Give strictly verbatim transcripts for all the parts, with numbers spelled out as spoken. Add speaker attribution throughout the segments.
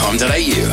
Speaker 1: com dot a u.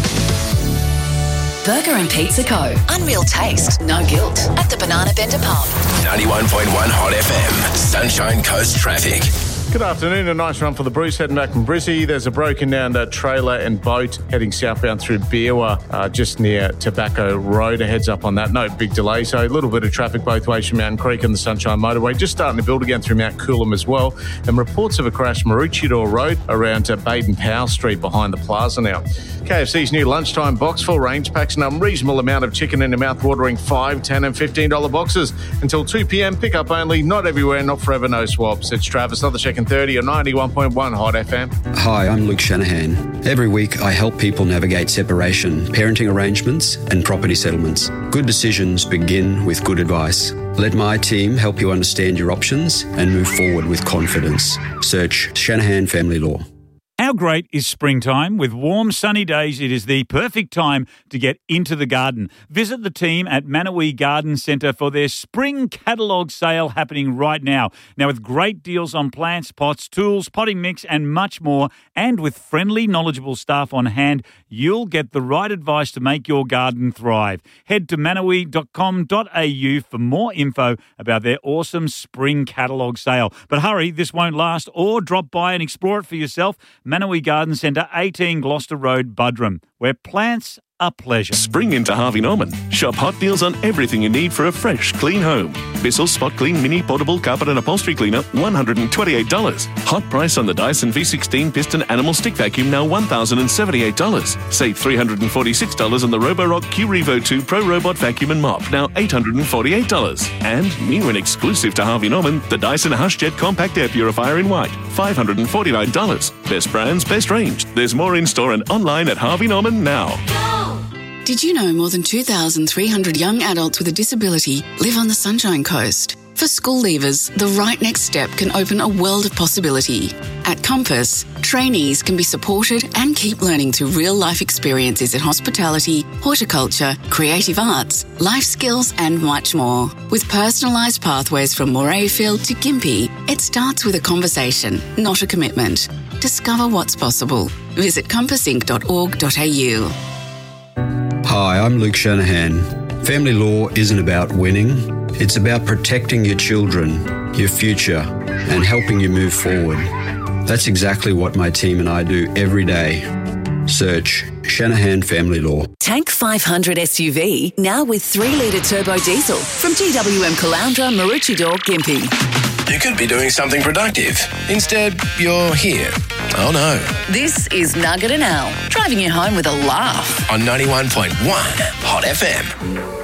Speaker 2: Burger and Pizza Co. Unreal taste, no guilt. At the Banana Bender Pub.
Speaker 1: ninety-one point one Hot F M. Sunshine Coast traffic.
Speaker 3: Good afternoon. A nice run for the Bruce heading back from Brizzy. There's a broken down uh, trailer and boat heading southbound through Beerwah, uh, just near Tobacco Road. A heads up on that. No big delay. So a little bit of traffic both ways from Mountain Creek and the Sunshine Motorway. Just starting to build again through Mount Coolum as well. And reports of a crash Maroochydore Road around uh, Baden-Powell Street behind the plaza now. K F C's new lunchtime box full range packs an unreasonable amount of chicken in a mouth-watering five, ten and fifteen dollars boxes. Until two p.m, pick up only, not everywhere, not forever, no swaps. It's Travis, another check in thirty or ninety-one point one Hot F M.
Speaker 4: Hi, I'm Luke Shanahan. Every week I help people navigate separation, parenting arrangements and property settlements. Good decisions begin with good advice. Let my team help you understand your options and move forward with confidence. Search Shanahan Family Law.
Speaker 5: How great is springtime? With warm, sunny days, it is the perfect time to get into the garden. Visit the team at Manawee Garden Centre for their spring catalogue sale happening right now. Now, with great deals on plants, pots, tools, potting mix and much more, and with friendly, knowledgeable staff on hand, you'll get the right advice to make your garden thrive. Head to manawee dot com dot a u for more info about their awesome spring catalogue sale. But hurry, this won't last, or drop by and explore it for yourself. Manawee Garden Centre, eighteen Gloucester Road, Buderim, where plants a pleasure.
Speaker 6: Spring into Harvey Norman. Shop hot deals on everything you need for a fresh, clean home. Bissell Spot Clean Mini Portable Carpet and Upholstery Cleaner, one hundred twenty-eight dollars. Hot price on the Dyson V sixteen Piston Animal Stick Vacuum, now one thousand seventy-eight dollars. Save three hundred forty-six dollars on the Roborock Q Revo two Pro Robot Vacuum and Mop, now eight hundred forty-eight dollars. And new and exclusive to Harvey Norman, the Dyson HushJet Compact Air Purifier in white, five hundred forty-nine dollars. Best brands, best range. There's more in store and online at Harvey Norman now.
Speaker 2: Did you know more than two thousand three hundred young adults with a disability live on the Sunshine Coast? For school leavers, the right next step can open a world of possibility. At Compass, trainees can be supported and keep learning through real-life experiences in hospitality, horticulture, creative arts, life skills and much more. With personalised pathways from Morayfield to Gympie, it starts with a conversation, not a commitment. Discover what's possible. Visit compass inc dot org dot a u.
Speaker 4: Hi, I'm Luke Shanahan. Family law isn't about winning. It's about protecting your children, your future, and helping you move forward. That's exactly what my team and I do every day. Search Shanahan Family Law.
Speaker 2: Tank five hundred S U V, now with three litre turbo diesel from G W M Caloundra, Maroochydore, Gympie.
Speaker 1: You could be doing something productive. Instead, you're here. Oh no.
Speaker 2: This is Nugget and Al, driving you home with a laugh.
Speaker 1: On ninety-one point one Hot F M.